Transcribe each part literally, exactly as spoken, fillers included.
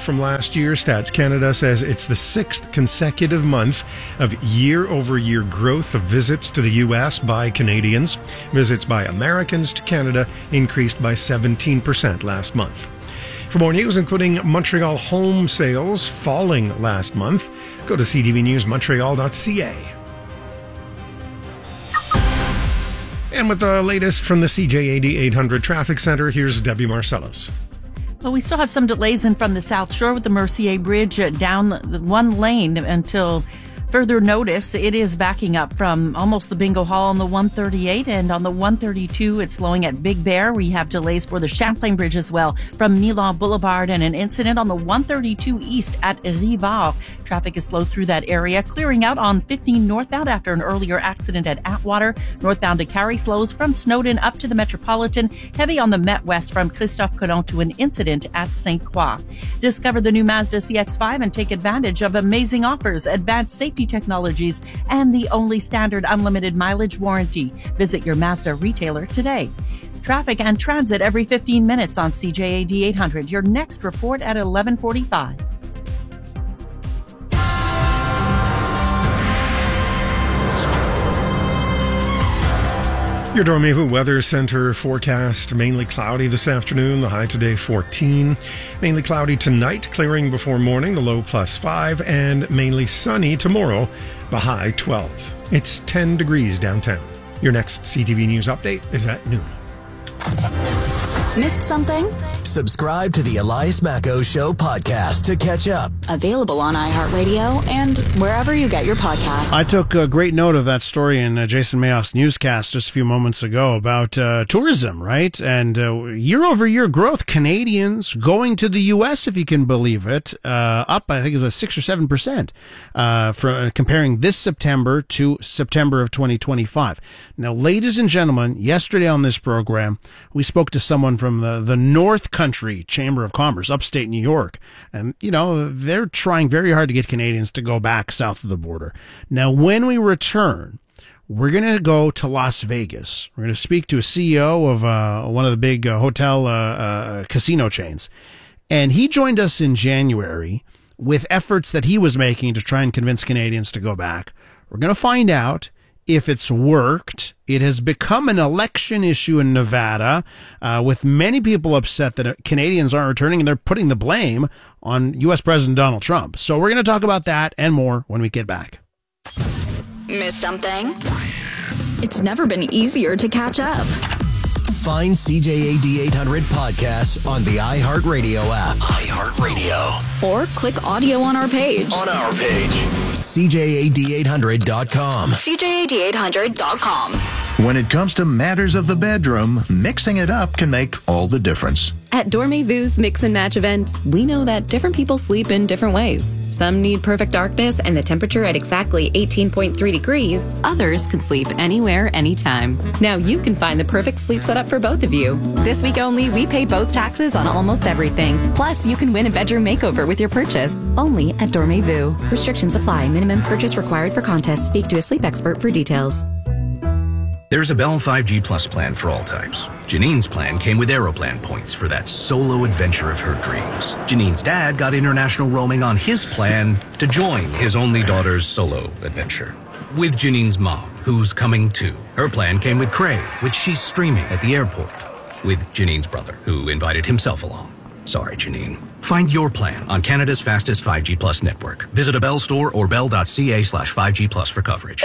from last year. Stats Canada says it's the sixth consecutive month of year-over-year growth of visits to the U S by Canadians. Visits by Americans to Canada increased by seventeen percent last month. For more news, including Montreal home sales falling last month, go to c t v news montreal dot c a. And with the latest from the C J A D eight hundred Traffic Center, here's Debbie Marcellos. Well, we still have some delays in from the South Shore with the Mercier Bridge down the one lane until further notice. It is backing up from almost the Bingo Hall on the one thirty-eight, and on the one thirty-two, it's slowing at Big Bear. We have delays for the Champlain Bridge as well from Milan Boulevard, and an incident on the one thirty-two East at Rivard. Traffic is slow through that area, clearing out on fifteen northbound after an earlier accident at Atwater. Northbound to Cary slows from Snowden up to the Metropolitan. Heavy on the Met West from Christophe Colomb to an incident at Saint Croix. Discover the new Mazda C X five and take advantage of amazing offers, advanced safety technologies, and the only standard unlimited mileage warranty. Visit your Mazda retailer today. Traffic and transit every fifteen minutes on C J A D eight hundred. Your next report at eleven forty-five. Your Dormevu Weather Center forecast: mainly cloudy this afternoon, the high today fourteen. Mainly cloudy tonight, clearing before morning, the low plus five. And mainly sunny tomorrow, the high twelve. It's ten degrees downtown. Your next C T V News update is at noon. Missed something? Subscribe to the Elias Macco Show podcast to catch up. Available on iHeartRadio and wherever you get your podcasts. I took a great note of that story in uh, Jason Mayoff's newscast just a few moments ago about uh, tourism, right? And uh, year-over-year growth, Canadians going to the U S, if you can believe it, uh, up, I think it was six or seven percent, uh, for, uh, comparing this September to September of twenty twenty-five. Now, ladies and gentlemen, yesterday on this program, we spoke to someone from the, the North Country Chamber of Commerce, upstate New York. And, you know, they're trying very hard to get Canadians to go back south of the border. Now, when we return, we're going to go to Las Vegas. We're going to speak to a C E O of uh, one of the big uh, hotel uh, uh, casino chains. And he joined us in January with efforts that he was making to try and convince Canadians to go back. We're going to find out if it's worked. It has become an election issue in Nevada, uh, with many people upset that Canadians aren't returning, and they're putting the blame on U S President Donald Trump. So we're going to talk about that and more when we get back. Miss something? It's never been easier to catch up. Find C J A D eight hundred podcasts on the iHeartRadio app. iHeartRadio. Or click audio on our page. On our page. C J A D eight hundred dot com. C J A D eight hundred dot com. When it comes to matters of the bedroom, mixing it up can make all the difference. At Dormevu's Mix and Match event, we know that different people sleep in different ways. Some need perfect darkness and the temperature at exactly eighteen point three degrees. Others can sleep anywhere, anytime. Now you can find the perfect sleep setup for both of you. This week only, we pay both taxes on almost everything. Plus, you can win a bedroom makeover with your purchase. Only at Dormevu. Restrictions apply. Minimum purchase required for contest. Speak to a sleep expert for details. There's a Bell five G Plus plan for all types. Janine's plan came with Aeroplan points for that solo adventure of her dreams. Janine's dad got international roaming on his plan to join his only daughter's solo adventure. With Janine's mom, who's coming too. Her plan came with Crave, which she's streaming at the airport. With Janine's brother, who invited himself along. Sorry, Janine. Find your plan on Canada's fastest five G Plus network. Visit a Bell store or bell.ca slash 5G Plus for coverage.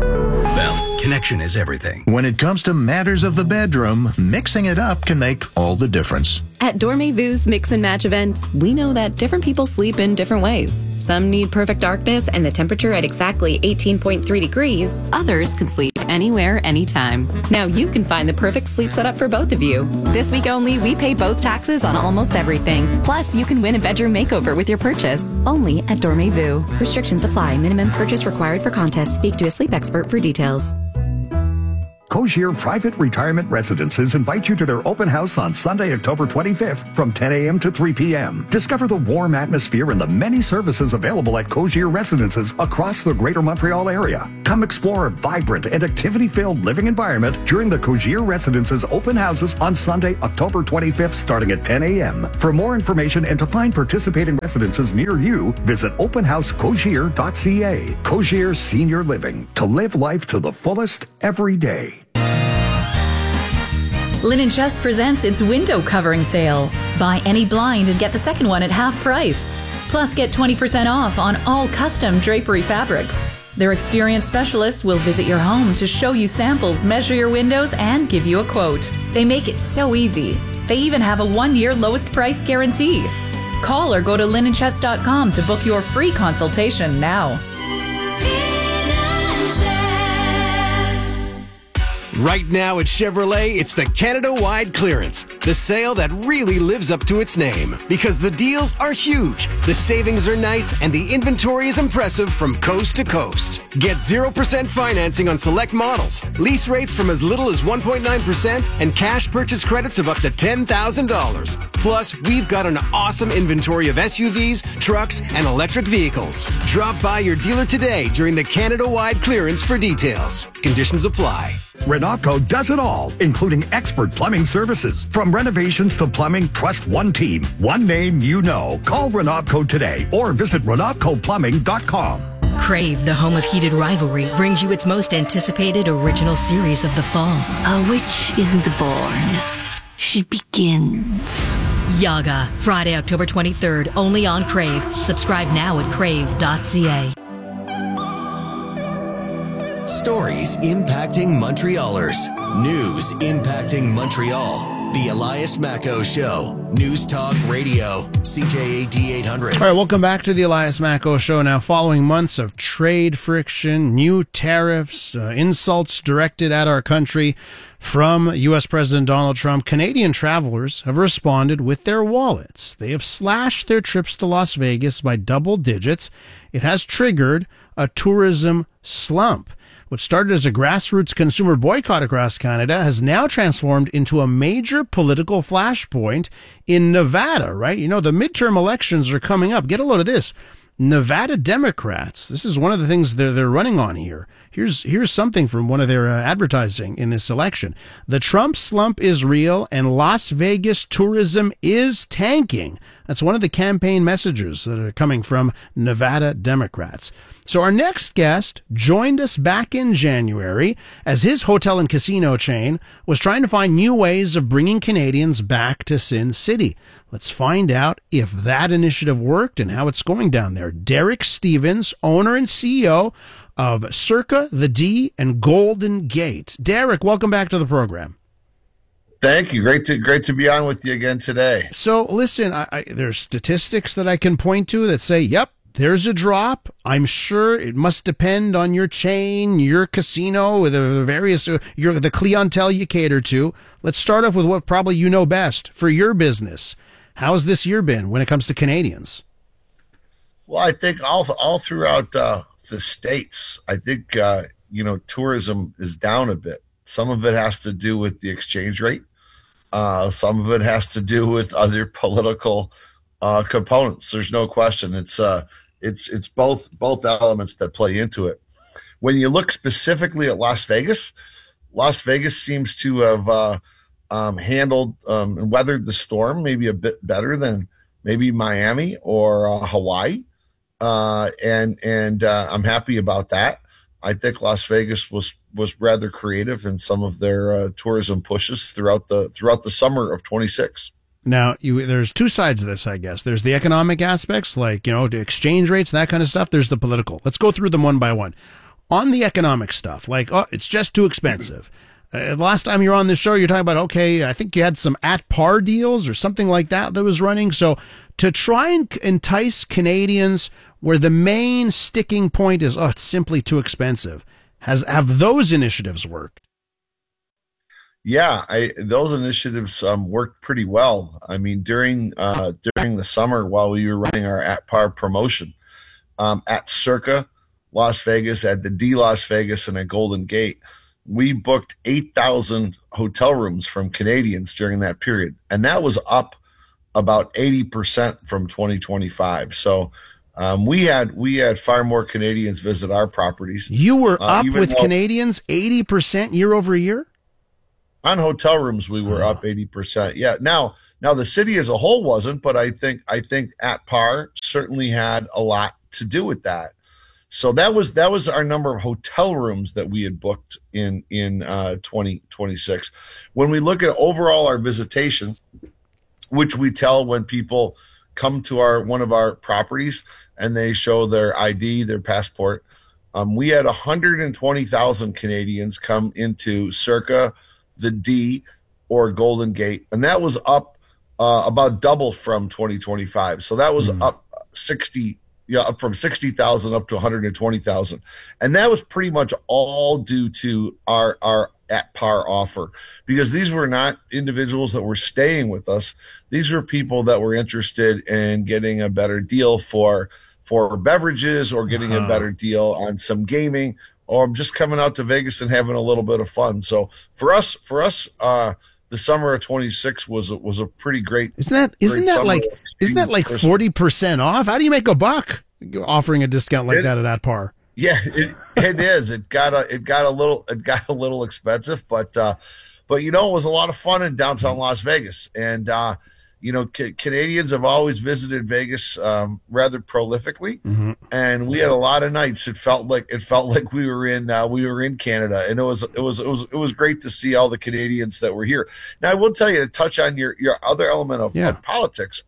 Bell, connection is everything. When it comes to matters of the bedroom, mixing it up can make all the difference. At Dormevu's Mix and Match event, we know that different people sleep in different ways. Some need perfect darkness and the temperature at exactly eighteen point three degrees. Others can sleep anywhere, anytime. Now you can find the perfect sleep setup for both of you. This week only, we pay both taxes on almost everything. Plus, you can win a bedroom makeover with your purchase. Only at Dormevu. Restrictions apply. Minimum purchase required for contest. Speak to a sleep expert for details. Cogier Private Retirement Residences invite you to their open house on Sunday, October twenty-fifth from ten a.m. to three p.m. Discover the warm atmosphere and the many services available at Cogier Residences across the Greater Montreal area. Come explore a vibrant and activity-filled living environment during the Cogier Residences open houses on Sunday, October twenty-fifth, starting at ten a.m. For more information and to find participating residences near you, visit open house cogier dot c a. Cogier Senior Living. To live life to the fullest every day. Linen Chest presents its window covering sale. Buy any blind and get the second one at half price. Plus, get twenty percent off on all custom drapery fabrics. Their experienced specialists will visit your home to show you samples, measure your windows, and give you a quote. They make it so easy. They even have a one-year lowest price guarantee. Call or go to linen chest dot com to book your free consultation now. Right now at Chevrolet, it's the Canada-wide clearance, the sale that really lives up to its name. Because the deals are huge, the savings are nice, and the inventory is impressive from coast to coast. Get zero percent financing on select models, lease rates from as little as one point nine percent, and cash purchase credits of up to ten thousand dollars. Plus, we've got an awesome inventory of S U Vs, trucks, and electric vehicles. Drop by your dealer today during the Canada-wide clearance for details. Conditions apply. Renopco does it all, including expert plumbing services. From renovations to plumbing, trust one team, one name you know. Call Renopco today or visit renopco plumbing dot com. Crave, the home of heated rivalry, brings you its most anticipated original series of the fall. A witch isn't born. She begins. Yaga, Friday, October twenty-third, only on Crave. Subscribe now at crave dot c a. Stories impacting Montrealers. News impacting Montreal. The Elias Macco Show. News Talk Radio. C J A D eight hundred. All right, welcome back to the Elias Macco Show. Now, following months of trade friction, new tariffs, uh, insults directed at our country from U S President Donald Trump, Canadian travelers have responded with their wallets. They have slashed their trips to Las Vegas by double digits. It has triggered a tourism slump. What started as a grassroots consumer boycott across Canada has now transformed into a major political flashpoint in Nevada, right? You know, the midterm elections are coming up. Get a load of this. Nevada Democrats, this is one of the things they're, they're running on here. Here's, here's something from one of their uh, advertising in this election. The Trump slump is real and Las Vegas tourism is tanking. That's one of the campaign messages that are coming from Nevada Democrats. So our next guest joined us back in January as his hotel and casino chain was trying to find new ways of bringing Canadians back to Sin City. Let's find out if that initiative worked and how it's going down there. Derek Stevens, owner and C E O of Circa, The D, and Golden Gate. Derek, welcome back to the program. Thank you. Great to great to be on with you again today. So listen, I, I, there's statistics that I can point to that say, yep, there's a drop. I'm sure it must depend on your chain, your casino, the various, your, the clientele you cater to. Let's start off with what probably you know best for your business. How's this year been when it comes to Canadians? Well, I think all all throughout uh, the States, I think, uh, you know, tourism is down a bit. Some of it has to do with the exchange rate. Uh, some of it has to do with other political uh, components. There's no question. It's uh, it's it's both both elements that play into it. When you look specifically at Las Vegas, Las Vegas seems to have uh, um, handled um, and weathered the storm maybe a bit better than maybe Miami or uh, Hawaii, uh, and and uh, I'm happy about that. I think Las Vegas was was rather creative in some of their uh, tourism pushes throughout the throughout the summer of twenty-six. Now, you, there's two sides of this, I guess. There's the economic aspects, like, you know, the exchange rates, that kind of stuff. There's the political. Let's go through them one by one. On the economic stuff, like, oh, it's just too expensive. Uh, last time you were on this show, you're talking about, okay, I think you had some at-par deals or something like that that was running. So to try and entice Canadians where the main sticking point is, oh, it's simply too expensive, has have those initiatives worked? Yeah, I, those initiatives um, worked pretty well. I mean, during uh, during the summer while we were running our at-par promotion um, at Circa Las Vegas, at the D Las Vegas, and at Golden Gate, we booked eight thousand hotel rooms from Canadians during that period. And that was up about eighty percent from twenty twenty-five. So um, we had we had far more Canadians visit our properties. You were uh, up with Canadians eighty percent year over year? On hotel rooms, we were oh. up eighty percent. Yeah. Now, now the city as a whole wasn't, but I think I think At Par certainly had a lot to do with that. So that was that was our number of hotel rooms that we had booked in in uh, twenty twenty-six. When we look at overall our visitation, which we tell when people come to our one of our properties and they show their I D, their passport, um, we had one hundred twenty thousand Canadians come into Circa, the D, or Golden Gate, and that was up uh, about double from twenty twenty-five. So that was mm. up sixty. Yeah, up from sixty thousand up to one hundred twenty thousand. And that was pretty much all due to our, our At Par offer, because these were not individuals that were staying with us. These were people that were interested in getting a better deal for, for beverages or getting uh-huh. a better deal on some gaming, or just coming out to Vegas and having a little bit of fun. So for us, for us, uh, the summer of twenty-six was was a pretty great. Isn't that isn't that like isn't that like forty percent off? How do you make a buck offering a discount like it, that at At Par? Yeah, it, it is. It got a it got a little it got a little expensive, but uh, but you know, it was a lot of fun in downtown Las Vegas, and uh, you know, ca- Canadians have always visited Vegas um, rather prolifically, mm-hmm. and we had a lot of nights. It felt like it felt like we were in uh, we were in Canada, and it was it was it was it was great to see all the Canadians that were here. Now, I will tell you, to touch on your your other element of, yeah. of politics,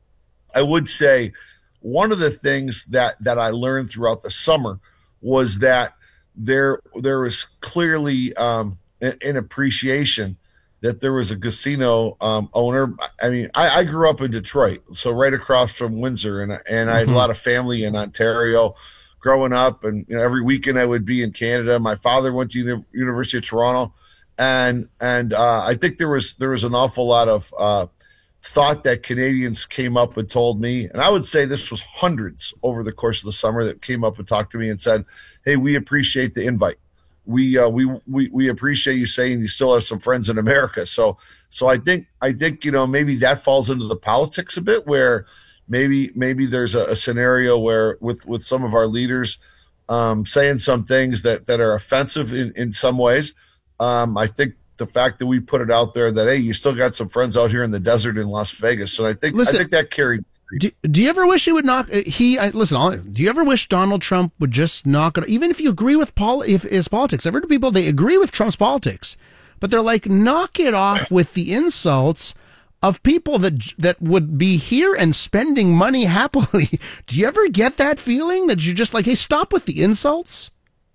I would say one of the things that that I learned throughout the summer was that there there was clearly um, an, an appreciation that there was a casino um, owner. I mean, I, I grew up in Detroit, so right across from Windsor, and and I had a lot of family in Ontario growing up, and you know, every weekend I would be in Canada. My father went to Uni- University of Toronto, and and uh, I think there was there was an awful lot of uh, thought that Canadians came up and told me, and I would say this was hundreds over the course of the summer that came up and talked to me and said, "Hey, we appreciate the invite. We, uh, we we we appreciate you saying you still have some friends in America." So so I think I think you know maybe that falls into the politics a bit, where maybe maybe there's a, a scenario where with, with some of our leaders um, saying some things that, that are offensive in, in some ways. Um, I think the fact that we put it out there that, hey, you still got some friends out here in the desert in Las Vegas, and I think Listen, I think that carried. Do, do you ever wish he would knock he I, listen I'll, do you ever wish Donald Trump would just knock it, even if you agree with Paul if his politics? I've heard people, they agree with Trump's politics, but they're like, knock it off with the insults of people that that would be here and spending money happily. Do you ever get that feeling that you're just like, hey, stop with the insults?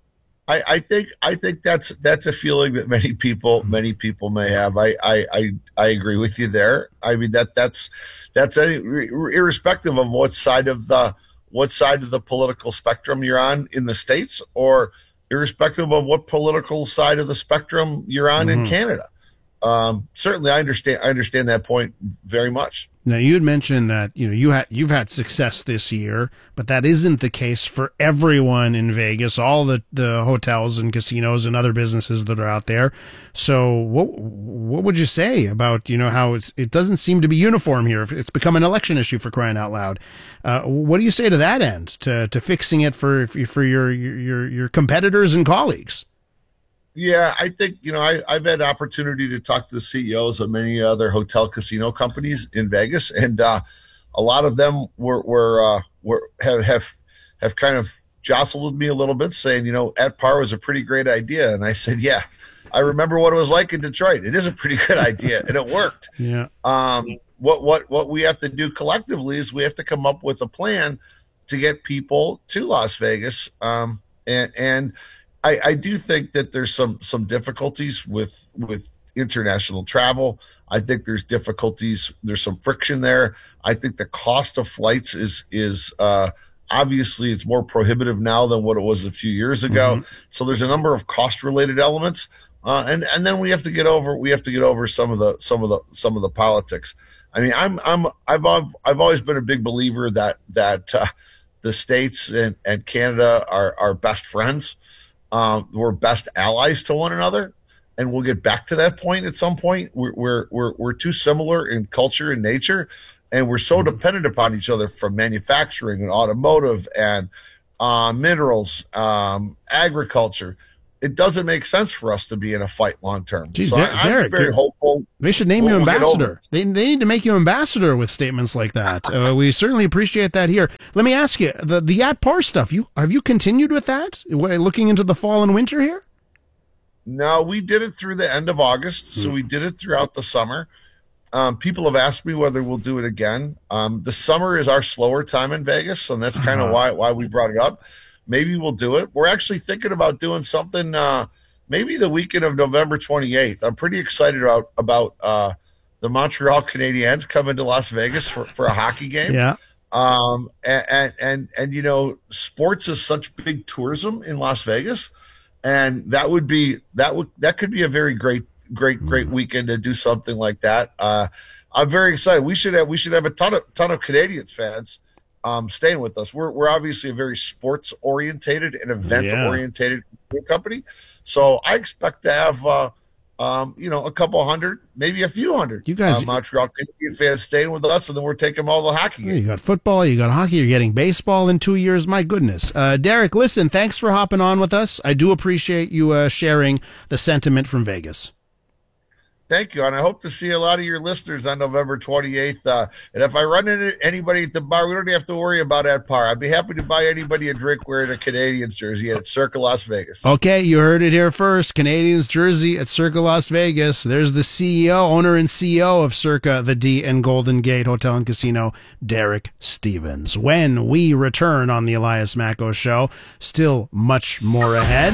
I, I think I think that's that's a feeling that many people many people may have. I I, I, I agree with you there. I mean that that's that's any, irrespective of what side of the what side of the political spectrum you're on in the States, or irrespective of what political side of the spectrum you're on mm-hmm. in Canada. Um, certainly, I understand. I understand that point very much. Now, you had mentioned that you know you had you've had success this year, but that isn't the case for everyone in Vegas. All the, the hotels and casinos and other businesses that are out there. So, what what would you say about you know how it's, it doesn't seem to be uniform here? It's become an election issue, for crying out loud. Uh, what do you say to that end, to to fixing it for for your your your competitors and colleagues? Yeah, I think, you know, I, I've had opportunity to talk to the C E Os of many other hotel casino companies in Vegas, and uh, a lot of them were were uh, were have, have have kind of jostled with me a little bit, saying, you know, At Par was a pretty great idea, and I said, yeah, I remember what it was like in Detroit. It is a pretty good idea, and it worked. Yeah. Um. What what what we have to do collectively is we have to come up with a plan to get people to Las Vegas. Um. And and. I, I do think that there's some some difficulties with with international travel. I think there's difficulties. There's some friction there. I think the cost of flights is is uh, obviously it's more prohibitive now than what it was a few years ago. Mm-hmm. So there's a number of cost related elements, uh, and and then we have to get over we have to get over some of the some of the some of the politics. I mean, I'm I'm I've I've always been a big believer that that uh, the States and, and Canada are are best friends. Um, we're best allies to one another, and we'll get back to that point at some point. We're we're we're, we're too similar in culture and nature, and we're so dependent upon each other from manufacturing and automotive and uh, minerals, um, agriculture. It doesn't make sense for us to be in a fight long term. So Der- I, I'm Derek, very hopeful. They should name we'll, you we'll get over ambassador. it. They they need to make you ambassador with statements like that. Uh, we certainly appreciate that here. Let me ask you, the the at par stuff. You have you continued with that? Looking into the fall and winter here? No, we did it through the end of August, so we did it throughout the summer. Um, people have asked me whether we'll do it again. Um, the summer is our slower time in Vegas, and that's kind of Uh-huh. why why we brought it up. Maybe we'll do it. We're actually thinking about doing something uh, maybe the weekend of November twenty-eighth. I'm pretty excited about about uh, the Montreal Canadiens coming to Las Vegas for, for a hockey game. Yeah. Um, and, and, and, and, you know, sports is such big tourism in Las Vegas. And that would be, that would, that could be a very great, great, great weekend to do something like that. Uh, I'm very excited. We should have, we should have a ton of, ton of Canadiens fans, um, staying with us. We're, we're obviously a very sports orientated and event orientated company. So I expect to have, uh, Um, you know, a couple hundred, maybe a few hundred. You guys- uh, Montreal Canadiens fans staying with us, and then we're taking them all the hockey Yeah, games. you got football, you got hockey, you're getting baseball in two years. My goodness. Uh, Derek, listen, thanks for hopping on with us. I do appreciate you uh, sharing the sentiment from Vegas. Thank you, and I hope to see a lot of your listeners on November twenty-eighth. Uh, and if I run into anybody at the bar, we don't have to worry about at par. I'd be happy to buy anybody a drink wearing a Canadiens jersey at Circa Las Vegas. Okay, you heard it here first. Canadiens jersey at Circa Las Vegas. There's the C E O, owner and C E O of Circa, the D and Golden Gate Hotel and Casino, Derek Stevens. When we return on the Elias Macko Show, still much more ahead.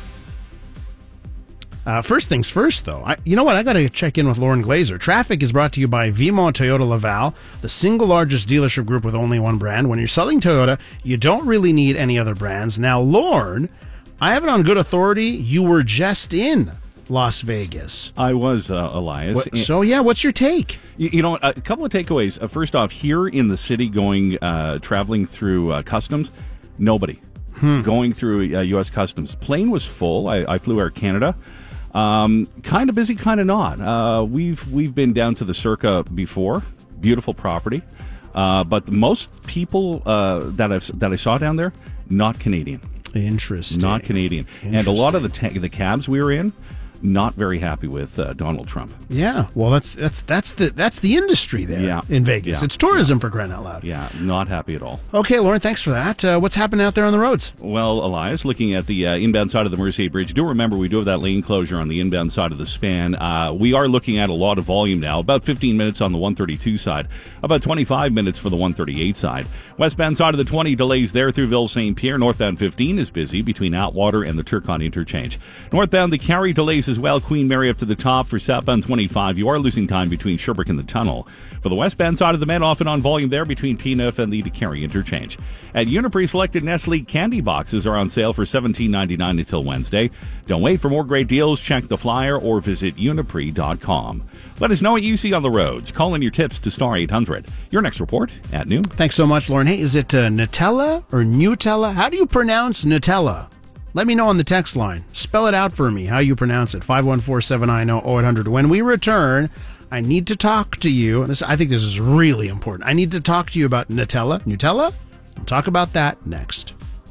Uh, first things first, though. I, you know what? I got to check in with Lauren Glazer. Traffic is brought to you by Vimont Toyota Laval, the single largest dealership group with only one brand. When you're selling Toyota, you don't really need any other brands. Now, Lauren, I have it on good authority. You were just in Las Vegas. I was, uh, Elias. What, so, yeah, what's your take? You, you know, a couple of takeaways. Uh, first off, here in the city, going uh, traveling through uh, customs, nobody Hmm. going through uh, U S Customs. Plane was full. I, I flew Air Canada. Um, kind of busy, kind of not. Uh, we've we've been down to the Circa before. Beautiful property, uh, but most people uh, that I that I saw down there, not Canadian. Interesting. Not Canadian, and a lot of the ta- the cabs we were in, not very happy with uh, Donald Trump. Yeah, well, that's that's that's the that's the industry there Yeah. in Vegas. Yeah. It's tourism for crying out loud. Yeah, not happy at all. Okay, Lauren, thanks for that. Uh, what's happening out there on the roads? Well, Elias, looking at the uh, inbound side of the Mercier Bridge, do remember we do have that lane closure on the inbound side of the span. Uh, we are looking at a lot of volume now, about fifteen minutes on the one thirty-two side, about twenty-five minutes for the one thirty-eight side. Westbound side of the twenty, delays there through Ville Saint Pierre. Northbound fifteen is busy between Atwater and the Turcon interchange. Northbound, the Carry delays as well. Queen Mary up to the top. For southbound twenty-five, you are losing time between Sherbrooke and the tunnel. For the westbound side of the Met, often on volume there between P N F and the Carry interchange. At Uniprix, selected Nestle candy boxes are on sale for seventeen ninety-nine until Wednesday. Don't wait for more great deals. Check the flyer or visit uniprix dot com. Let us know what you see on the roads. Call in your tips to star eight hundred. Your next report at noon. Thanks so much, Lauren. Hey, is it uh, Nutella or Nutella? How do you pronounce Nutella? Let me know on the text line. Spell it out for me, how you pronounce it. five one four, seven nine zero, zero eight hundred. When we return, I need to talk to you. This, I think this is really important. I need to talk to you about Nutella. Nutella? We'll talk about that next.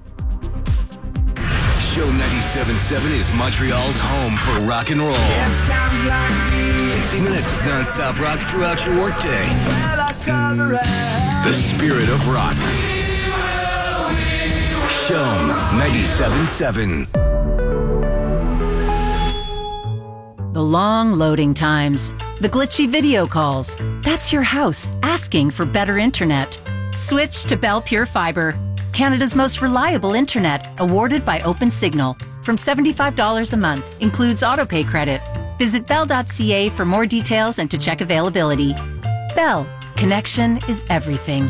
Show ninety-seven point seven is Montreal's home for rock and roll. sixty minutes of non-stop rock throughout your workday. The spirit of rock. Show ninety-seven point seven. The long loading times, the glitchy video calls. That's your house asking for better internet. Switch to Bell Pure Fiber, Canada's most reliable internet, awarded by OpenSignal. From seventy-five dollars a month, includes autopay credit. Visit bell dot c a for more details and to check availability. Bell, connection is everything.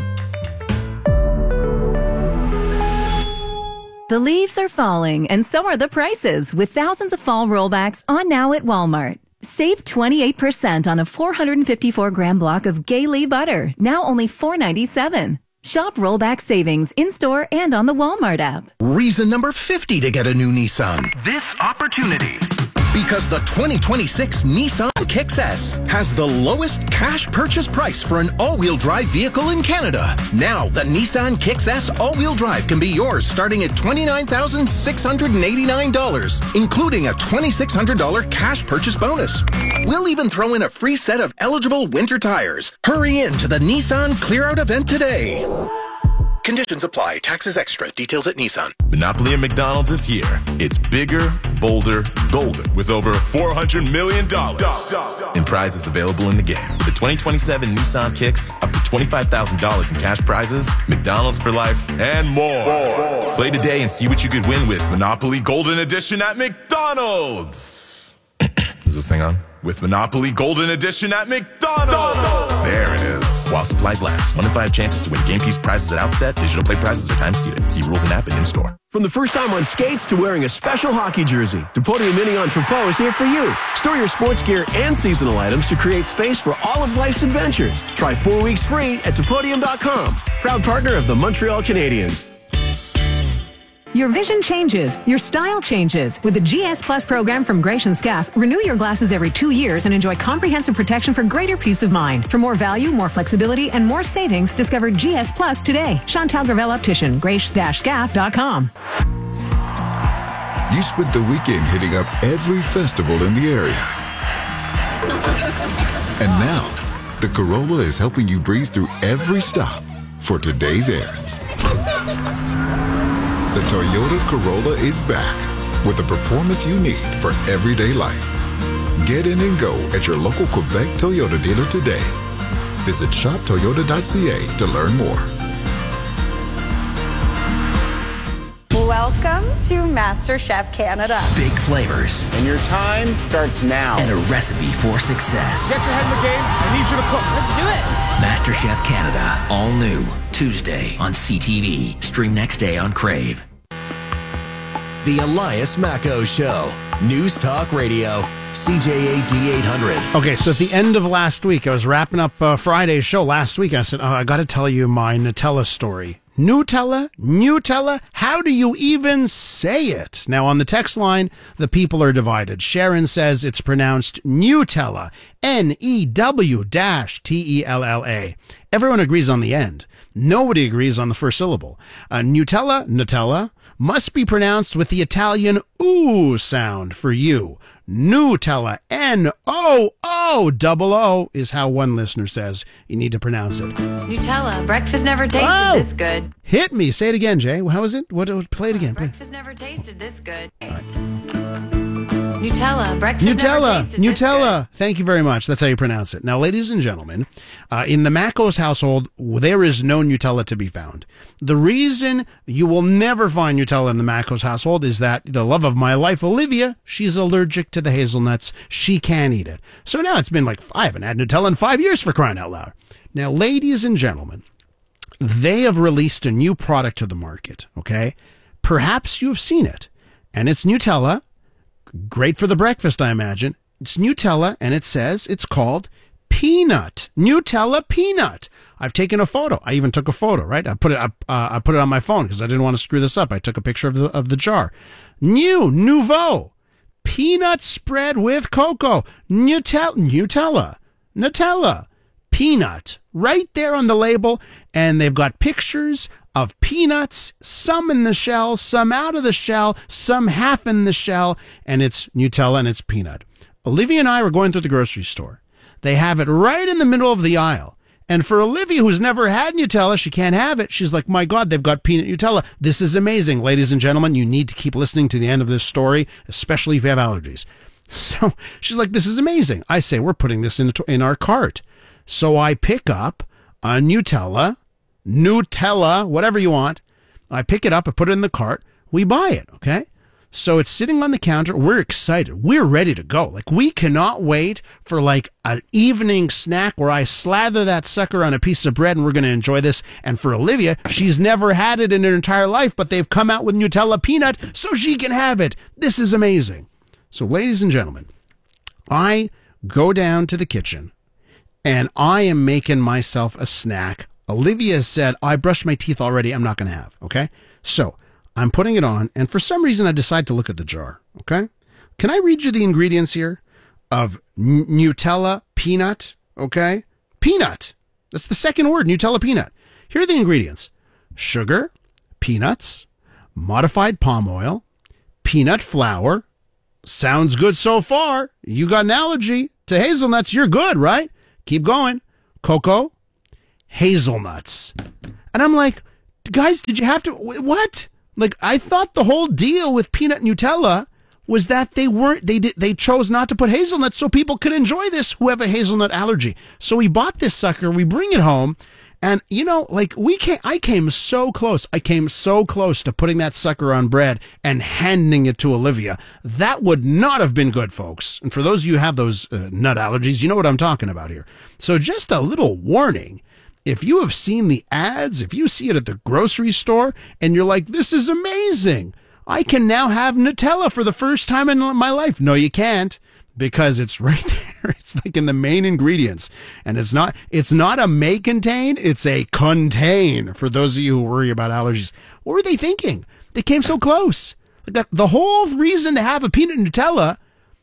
The leaves are falling, and so are the prices, with thousands of fall rollbacks on now at Walmart. Save twenty-eight percent on a four hundred fifty-four gram block of Gaylee butter, now only four ninety-seven. Shop rollback savings in-store and on the Walmart app. Reason number fifty to get a new Nissan. This opportunity. Because the twenty twenty-six Nissan Kicks S has the lowest cash purchase price for an all-wheel drive vehicle in Canada. Now, the Nissan Kicks S all-wheel drive can be yours starting at twenty-nine thousand six hundred eighty-nine dollars, including a twenty-six hundred dollars cash purchase bonus. We'll even throw in a free set of eligible winter tires. Hurry in to the Nissan Clear Out event today. Conditions apply. Taxes extra. Details at Nissan. Monopoly at McDonald's is here. It's bigger, bolder, golden with over four hundred million dollars in prizes available in the game. With the twenty twenty-seven Nissan Kicks, up to twenty-five thousand dollars in cash prizes, McDonald's for life, and more. more. Play today and see what you could win with Monopoly Golden Edition at McDonald's. Is this thing on? With Monopoly Golden Edition at McDonald's. There it is. While supplies last. One in five chances to win game piece prizes at outset. Digital play prizes are time seated. See rules and app and in-store. From the first time on skates to wearing a special hockey jersey, Depodium Mini Entrepot is here for you. Store your sports gear and seasonal items to create space for all of life's adventures. Try four weeks free at Depodium dot com. Proud partner of the Montreal Canadiens. Your vision changes. Your style changes. With the G S Plus program from Gratian Scaff, renew your glasses every two years and enjoy comprehensive protection for greater peace of mind. For more value, more flexibility, and more savings, discover G S Plus today. Chantal Gravel Optician, grace dash scaff dot com. You spent the weekend hitting up every festival in the area. And now, the Corolla is helping you breeze through every stop for today's errands. The Toyota Corolla is back with the performance you need for everyday life. Get in and go at your local Quebec Toyota dealer today. Visit shop toyota dot c a to learn more. Welcome to MasterChef Canada. Big flavors. And your time starts now. And a recipe for success. Get your head in the game. I need you to cook. Let's do it. MasterChef Canada. All new. Tuesday on C T V. Stream next day on Crave. The Elias Macco Show. News Talk Radio. C J A D eight hundred. Okay, so at the end of last week, I was wrapping up uh, Friday's show last week. And I said, oh, I got to tell you my Nutella story. Nutella? Nutella? How do you even say it? Now, on the text line, the people are divided. Sharon says it's pronounced Nutella. N E W T E L L A. Everyone agrees on the end. Nobody agrees on the first syllable. Uh, Nutella, Nutella, must be pronounced with the Italian ooh sound for you. Nutella, N O O double O is how one listener says you need to pronounce it. Nutella, breakfast never tasted Oh! this good. Hit me. Say it again, Jay. How is it? What? Play it again. Play. Breakfast never tasted this good. Nutella, breakfast Nutella, never tasted this Nutella. Thank you very much. That's how you pronounce it. Now, ladies and gentlemen, uh, in the Mackos household, there is no Nutella to be found. The reason you will never find Nutella in the Mackos household is that the love of my life, Olivia, she's allergic to the hazelnuts. She can't eat it. So now it's been like, I haven't had Nutella in five years for crying out loud. Now, ladies and gentlemen, they have released a new product to the market, okay? Perhaps you've seen it. And it's Nutella. Great for the breakfast, I imagine. It's Nutella, and it says it's called Peanut. Nutella Peanut. I've taken a photo. I even took a photo, right? I put it up. Uh, I put it on my phone because I didn't want to screw this up. I took a picture of the of the jar. New Nouveau peanut spread with cocoa. Nutella, Nutella, Nutella, peanut. Right there on the label, and they've got pictures of peanuts, some in the shell, some out of the shell, some half in the shell, and it's Nutella and it's peanut. Olivia and I were going through the grocery store. They have it right in the middle of the aisle. And for Olivia, who's never had Nutella, she can't have it. She's like, my God, they've got peanut Nutella. This is amazing. Ladies and gentlemen, you need to keep listening to the end of this story, especially if you have allergies. So she's like, this is amazing. I say, we're putting this in, in our cart. So I pick up a Nutella, Nutella, whatever you want. I pick it up, I put it in the cart. We buy it, okay? So it's sitting on the counter. We're excited. We're ready to go. Like, we cannot wait for like an evening snack where I slather that sucker on a piece of bread and we're going to enjoy this. And for Olivia, she's never had it in her entire life, but they've come out with Nutella Peanut so she can have it. This is amazing. So, ladies and gentlemen, I go down to the kitchen and I am making myself a snack Olivia said, I brushed my teeth already. I'm not going to have. Okay. So I'm putting it on. And for some reason, I decide to look at the jar. Okay. Can I read you the ingredients here of N- Nutella peanut? Okay. Peanut. That's the second word, Nutella peanut. Here are the ingredients. Sugar, peanuts, modified palm oil, peanut flour. Sounds good so far. You got an allergy to hazelnuts. You're good, right? Keep going. Cocoa, hazelnuts. And I'm like, guys, did you have to, what? Like, I thought the whole deal with peanut Nutella was that they weren't, they did, they chose not to put hazelnuts so people could enjoy this who have a hazelnut allergy. So we bought this sucker, we bring it home, and you know, like we came, I came so close, I came so close to putting that sucker on bread and handing it to Olivia. That would not have been good, folks. And for those of you who have those uh, nut allergies, you know what I'm talking about here. So just a little warning. If you have seen the ads, if you see it at the grocery store and you're like, this is amazing, I can now have Nutella for the first time in my life. No, you can't, because it's right there. It's like in the main ingredients. And it's not, it's not a may contain, it's a contain for those of you who worry about allergies. What were they thinking? They came so close. Like that, the whole reason to have a peanut Nutella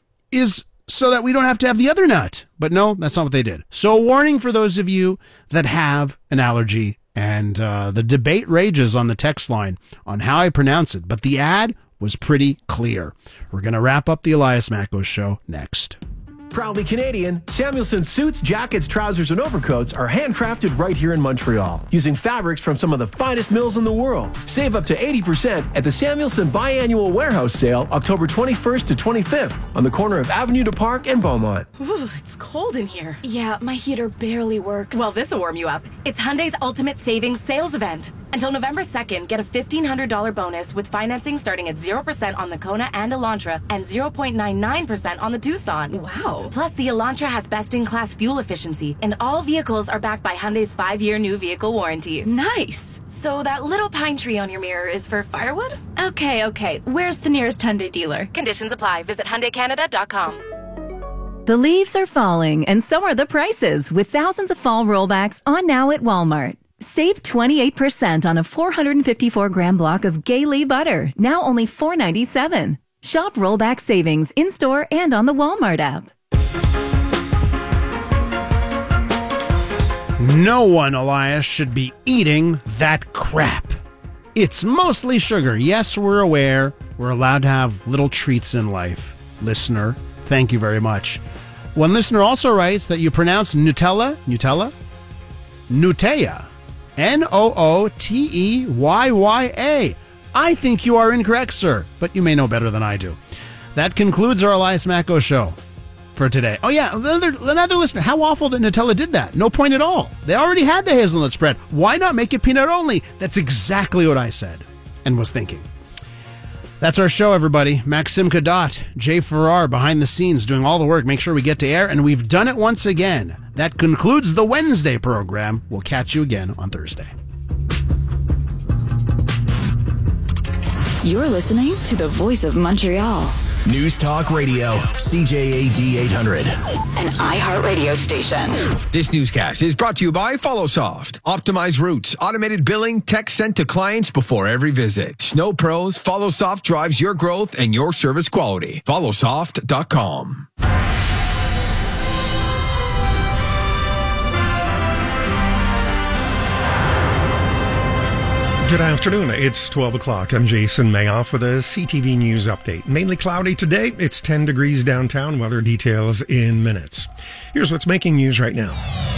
is so that we don't have to have the other nut. But no, that's not what they did. So a warning for those of you that have an allergy. And uh, the debate rages on the text line on how I pronounce it. But the ad was pretty clear. We're going to wrap up the Elias Mackos show next. Proudly Canadian, Samuelson suits, jackets, trousers, and overcoats are handcrafted right here in Montreal, using fabrics from some of the finest mills in the world. Save up to eighty percent at the Samuelson Biannual Warehouse Sale, October twenty-first to twenty-fifth, on the corner of Avenue du Parc and Beaumont. Ooh, it's cold in here. Yeah, my heater barely works. Well, this'll warm you up. It's Hyundai's Ultimate Savings Sales Event. Until November second, get a fifteen hundred dollars bonus with financing starting at zero percent on the Kona and Elantra and zero point nine nine percent on the Tucson. Wow. Plus, the Elantra has best-in-class fuel efficiency, and all vehicles are backed by Hyundai's five-year new vehicle warranty. Nice. So that little pine tree on your mirror is for firewood? Okay, okay. Where's the nearest Hyundai dealer? Conditions apply. Visit Hyundai Canada dot com. The leaves are falling, and so are the prices, with thousands of fall rollbacks on now at Walmart. Save twenty-eight percent on a four hundred fifty-four gram block of Gailey butter, now only four ninety-seven. Shop rollback savings in-store and on the Walmart app. No one, Elias, should be eating that crap. It's mostly sugar. Yes, we're aware. We're allowed to have little treats in life. Listener, thank you very much. One listener also writes that you pronounce Nutella, Nutella, Nuteya, N O O T E Y Y A. I think you are incorrect, sir, but you may know better than I do. That concludes our Elias Mackos show for today. Oh, yeah, another, another listener. How awful that Nutella did that. No point at all. They already had the hazelnut spread. Why not make it peanut only? That's exactly what I said and was thinking. That's our show, everybody. Maxim Kadot, Jay Farrar behind the scenes doing all the work. Make sure we get to air, and we've done it once again. That concludes the Wednesday program. We'll catch you again on Thursday. You're listening to the Voice of Montreal. News Talk Radio, C J A D eight hundred. An iHeartRadio station. This newscast is brought to you by FollowSoft. Optimize routes, automated billing, text sent to clients before every visit. Snow Pros, FollowSoft drives your growth and your service quality. follow soft dot com. Good afternoon. It's twelve o'clock. I'm Jason Mayoff with a C T V News update. Mainly cloudy today. It's ten degrees downtown. Weather details in minutes. Here's what's making news right now.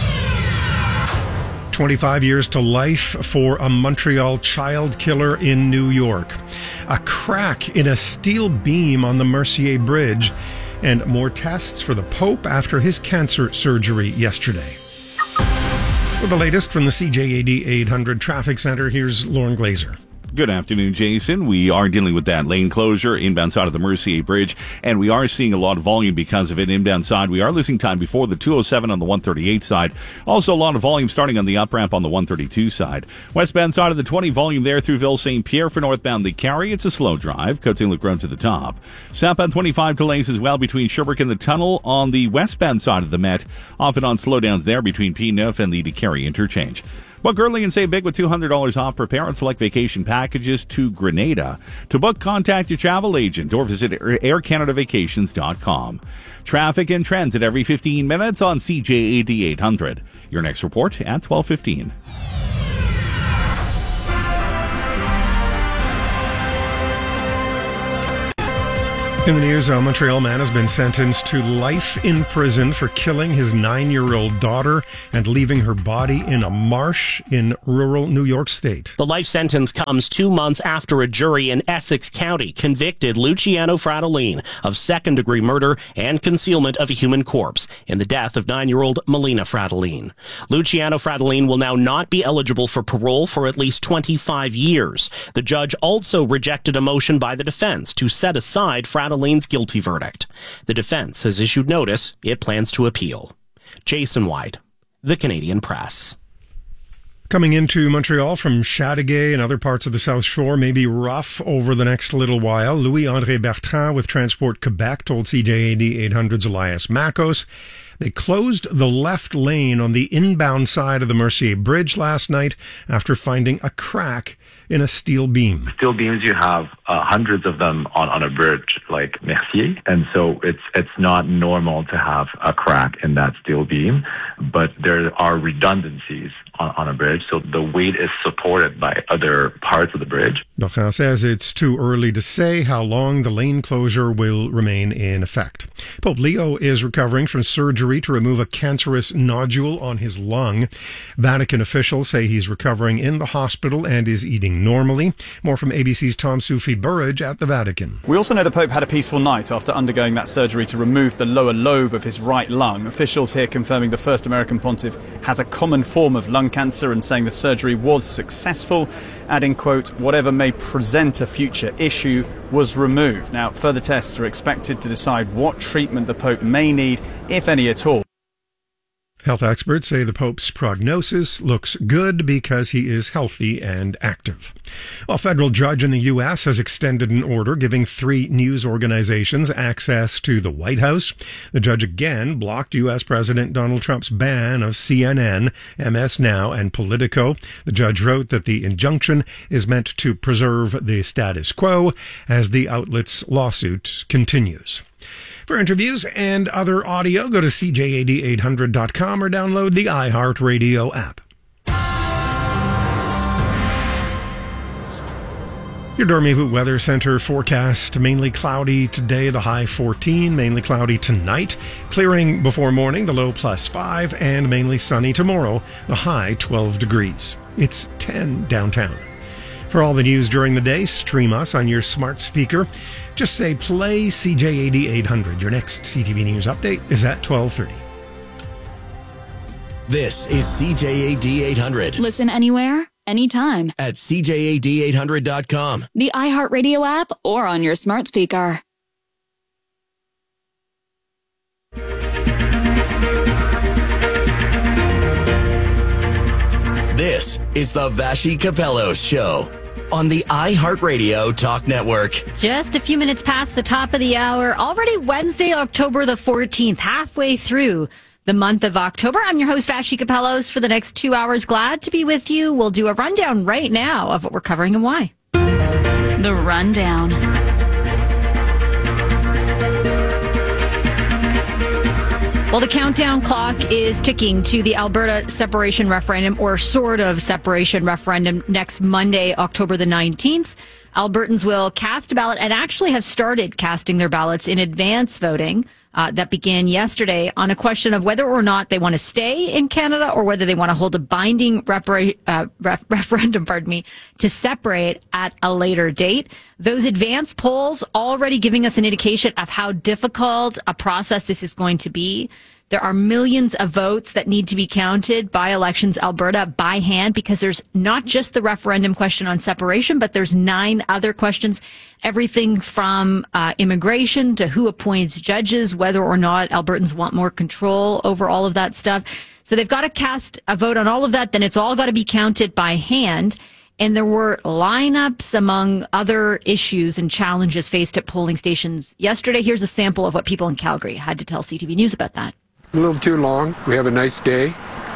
twenty-five years to life for a Montreal child killer in New York. A crack in a steel beam on the Mercier Bridge. And more tests for the Pope after his cancer surgery yesterday. For the latest from the C J A D eight hundred Traffic Center, here's Lauren Glazer. Good afternoon, Jason. We are dealing with that lane closure inbound side of the Mercier Bridge, and we are seeing a lot of volume because of it inbound side. We are losing time before the two oh seven on the one thirty-eight side. Also, a lot of volume starting on the up ramp on the one thirty-two side. Westbound side of the twenty, volume there through Ville Saint Pierre for northbound the Carry. It's a slow drive. Cote-Saint-Luc Road to the top. Southbound twenty-five delays as well between Sherbrooke and the tunnel on the westbound side of the Met. Off and on slowdowns there between P neuf and the DeCarry interchange. Book early and save big with two hundred dollars off Prepare and select vacation packages to Grenada. To book, contact your travel agent or visit air canada vacations dot com. Traffic and trends at every fifteen minutes on C J A D eight hundred. Your next report at twelve fifteen. In the news, a Montreal man has been sentenced to life in prison for killing his nine-year-old daughter and leaving her body in a marsh in rural New York State. The life sentence comes two months after a jury in Essex County convicted Luciano Fratellin of second-degree murder and concealment of a human corpse in the death of nine-year-old Melina Fratellin. Luciano Fratellin will now not be eligible for parole for at least twenty-five years. The judge also rejected a motion by the defense to set aside Fratellin Lean's guilty verdict. The defense has issued notice it plans to appeal. Jason White, The Canadian Press. Coming into Montreal from Chateauguay and other parts of the South Shore may be rough over the next little while. Louis-André Bertrand with Transport Quebec told C J A D eight hundred's Elias Makos they closed the left lane on the inbound side of the Mercier Bridge last night after finding a crack in a steel beam. Steel beams, you have uh, hundreds of them on, on a bridge like Mercier, and so it's it's not normal to have a crack in that steel beam, but there are redundancies on, on a bridge, so the weight is supported by other parts of the bridge. Bertrand says it's too early to say how long the lane closure will remain in effect. Pope Leo is recovering from surgery to remove a cancerous nodule on his lung. Vatican officials say he's recovering in the hospital and is eating normally. More from A B C's Tom Sufi Burridge at the Vatican. We also know the Pope had a peaceful night after undergoing that surgery to remove the lower lobe of his right lung. Officials here confirming the first American pontiff has a common form of lung cancer and saying the surgery was successful, adding, quote, whatever may present a future issue was removed. Now, further tests are expected to decide what treatment the Pope may need, if any at all. Health experts say the Pope's prognosis looks good because he is healthy and active. A federal judge in the U S has extended an order giving three news organizations access to the White House. The judge again blocked U S President Donald Trump's ban of C N N, M S Now, and Politico. The judge wrote that the injunction is meant to preserve the status quo as the outlet's lawsuit continues. For interviews and other audio, go to C J A D eight hundred dot com or download the iHeartRadio app. Your Dormez-vous Weather Center forecast: mainly cloudy today, the high fourteen, mainly cloudy tonight, clearing before morning, the low plus five, and mainly sunny tomorrow, the high twelve degrees. It's ten downtown. For all the news during the day, stream us on your smart speaker. Just say play C J A D eight hundred. Your next C T V News update is at twelve thirty. This is C J A D eight hundred. Listen anywhere, anytime. At C J A D eight hundred dot com. The iHeartRadio app or on your smart speaker. This is the Vassy Capellos Show on the iHeartRadio Talk Network. Just a few minutes past the top of the hour. Already Wednesday, October the fourteenth, halfway through the month of October. I'm your host, Vassy Capellos, for the next two hours. Glad to be with you. We'll do a rundown right now of what we're covering and why. The Rundown. Well, the countdown clock is ticking to the Alberta separation referendum, or sort of separation referendum, next Monday, October the nineteenth. Albertans will cast a ballot and actually have started casting their ballots in advance voting uh, that began yesterday on a question of whether or not they want to stay in Canada or whether they want to hold a binding repara- uh, ref- referendum, pardon me, to separate at a later date. Those advance polls already giving us an indication of how difficult a process this is going to be. There are millions of votes that need to be counted by Elections Alberta by hand, because there's not just the referendum question on separation, but there's nine other questions, everything from uh, immigration to who appoints judges, whether or not Albertans want more control over all of that stuff. So they've got to cast a vote on all of that. Then it's all got to be counted by hand. And there were lineups among other issues and challenges faced at polling stations yesterday. Here's a sample of what people in Calgary had to tell C T V News about that. A little too long. We have a nice day.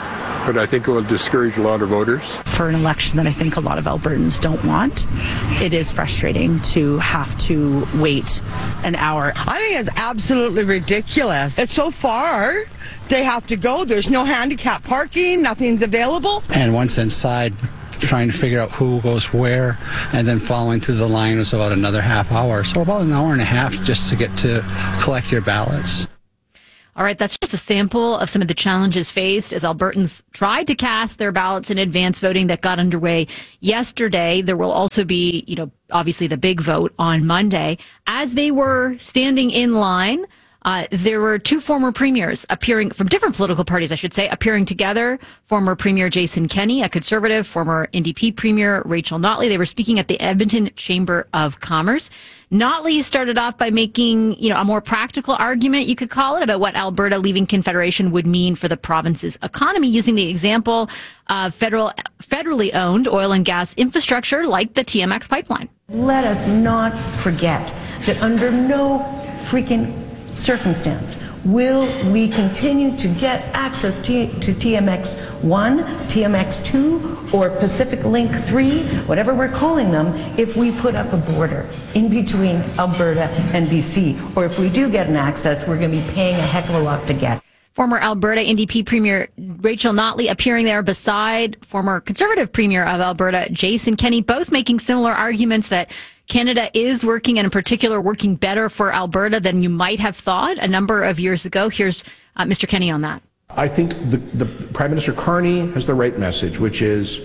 but I think it will discourage a lot of voters. For an election that I think a lot of Albertans don't want, it is frustrating to have to wait an hour. I think it's absolutely ridiculous. It's so far. They have to go. There's no handicap parking. Nothing's available. And once inside, trying to figure out who goes where, and then following through the line was about another half hour. So about an hour and a half just to get to collect your ballots. All right, that's just a sample of some of the challenges faced as Albertans tried to cast their ballots in advance voting that got underway yesterday. There will also be, you know, obviously the big vote on Monday. As they were standing in line, Uh, there were two former premiers appearing from different political parties, I should say, appearing together. Former Premier Jason Kenney, a Conservative, former N D P Premier Rachel Notley. They were speaking at the Edmonton Chamber of Commerce. Notley started off by making, you know, a more practical argument, you could call it, about what Alberta leaving Confederation would mean for the province's economy, using the example of federal, federally owned oil and gas infrastructure like the T M X pipeline. Let us not forget that under no freaking circumstance will we continue to get access to, to T M X one, T M X two, or Pacific Link three, whatever we're calling them, if we put up a border in between Alberta and B C. Or if we do get an access, we're going to be paying a heck of a lot to get. Former Alberta N D P Premier Rachel Notley appearing there beside former Conservative Premier of Alberta Jason Kenney, both making similar arguments that Canada is working, and in particular working better for Alberta than you might have thought a number of years ago. Here's uh, Mister Kenney on that. I think the, the Prime Minister Carney has the right message, which is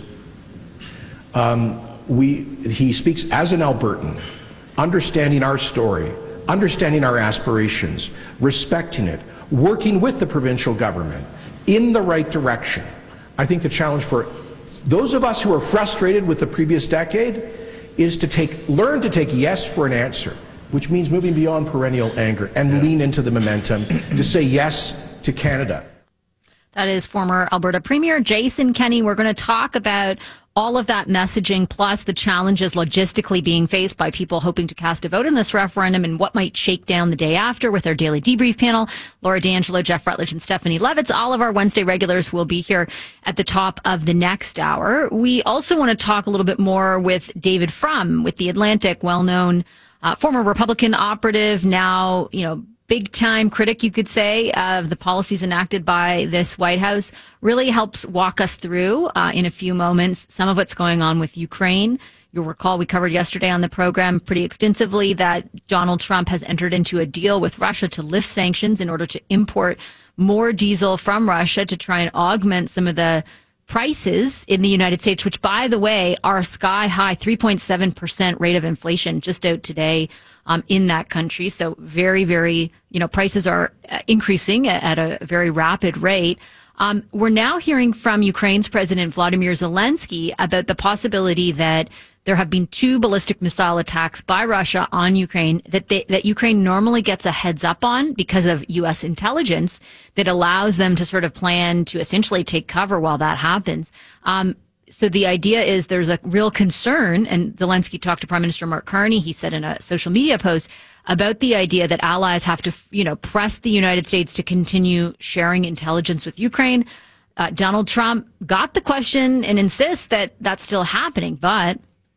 um, we, he speaks as an Albertan, understanding our story, understanding our aspirations, respecting it, working with the provincial government in the right direction. I think the challenge for those of us who are frustrated with the previous decade is to take, learn to take yes for an answer, which means moving beyond perennial anger and yeah. lean into the momentum to say yes to Canada. That is former Alberta Premier Jason Kenney. We're going to talk about all of that messaging, plus the challenges logistically being faced by people hoping to cast a vote in this referendum and what might shake down the day after with our daily debrief panel. Laura D'Angelo, Jeff Rutledge, and Stephanie Levitz. All of our Wednesday regulars will be here at the top of the next hour. We also want to talk a little bit more with David Frum with The Atlantic, well-known uh, former Republican operative, now, you know, big-time critic, you could say, of the policies enacted by this White House, really helps walk us through uh, in a few moments some of what's going on with Ukraine. You'll recall we covered yesterday on the program pretty extensively that Donald Trump has entered into a deal with Russia to lift sanctions in order to import more diesel from Russia to try and augment some of the prices in the United States, which, by the way, are sky high, three point seven percent rate of inflation just out today um, in that country. So very, very, you know, prices are increasing at a very rapid rate. Um, we're now hearing from Ukraine's President Vladimir Zelensky about the possibility that there have been two ballistic missile attacks by Russia on Ukraine that they, that Ukraine normally gets a heads up on because of U S intelligence that allows them to sort of plan to essentially take cover while that happens. Um, so the idea is there's a real concern, and Zelensky talked to Prime Minister Mark Carney, he said in a social media post, about the idea that allies have to, you know, press the United States to continue sharing intelligence with Ukraine. Uh, Donald Trump got the question and insists that that's still happening, but